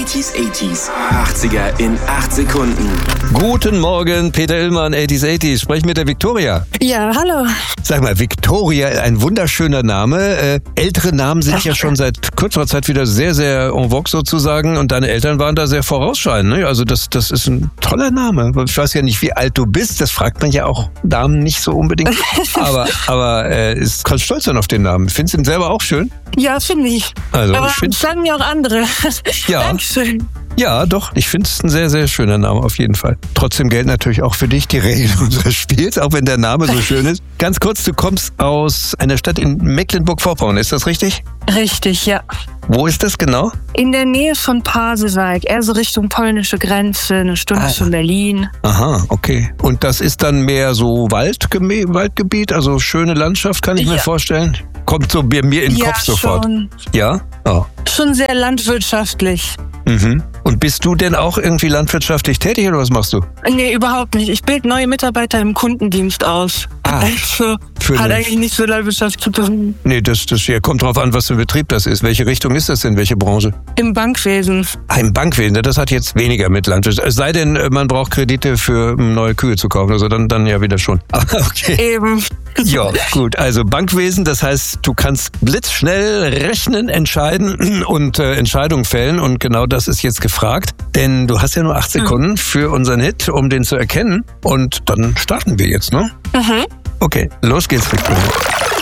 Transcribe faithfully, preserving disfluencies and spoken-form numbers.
achtziger, achtziger. achtziger in acht Sekunden. Guten Morgen, Peter Illmann, achtziger, achtziger. Sprech mit der Viktoria. Ja, hallo. Sag mal, Viktoria, ein wunderschöner Name. Äh, ältere Namen sind ja schon seit kürzerer Zeit wieder sehr, sehr en vogue sozusagen. Und deine Eltern waren da sehr vorausscheinend. Ne? Also das, das ist ein toller Name. Ich weiß ja nicht, wie alt du bist. Das fragt man ja auch Damen nicht so unbedingt. aber aber äh, ist ganz stolz sein auf den Namen. Findest du ihn selber auch schön? Ja, finde ich. Also, aber ich find, das sagen mir auch andere. Ja. Dankeschön. Ja, doch. Ich finde es ein sehr, sehr schöner Name auf jeden Fall. Trotzdem gelten natürlich auch für dich die Regeln unseres Spiels, auch wenn der Name so schön ist. Ganz kurz, du kommst aus einer Stadt in Mecklenburg-Vorpommern, ist das richtig? Richtig, ja. Wo ist das genau? In der Nähe von Pasewalk, eher so Richtung polnische Grenze, eine Stunde Ah. von Berlin. Aha, okay. Und das ist dann mehr so Waldgeme- Waldgebiet, also schöne Landschaft, kann ich mir Ja. vorstellen? Kommt so bei mir in den ja, Kopf sofort. Schon, Ja? Oh. schon sehr landwirtschaftlich. Mhm. Und bist du denn auch irgendwie landwirtschaftlich tätig oder was machst du? Nee, überhaupt nicht. Ich bilde neue Mitarbeiter im Kundendienst aus. Ah, Also, für hat eine- eigentlich nichts mit Landwirtschaft zu tun. Nee, das, das ja, kommt drauf an, was für ein Betrieb das ist. Welche Richtung ist das denn? Welche Branche? Im Bankwesen. Ah, im Bankwesen, das hat jetzt weniger mit Landwirtschaft. Es sei denn, man braucht Kredite für um neue Kühe zu kaufen. Also dann, dann ja wieder schon. Aber okay. Eben. Ja, gut. Also Bankwesen, das heißt, du kannst blitzschnell rechnen, entscheiden und äh, Entscheidungen fällen. Und genau das ist jetzt gefragt. Denn du hast ja nur acht Sekunden für unseren Hit, um den zu erkennen. Und dann starten wir jetzt, ne? Mhm. Okay, los geht's, Victoria.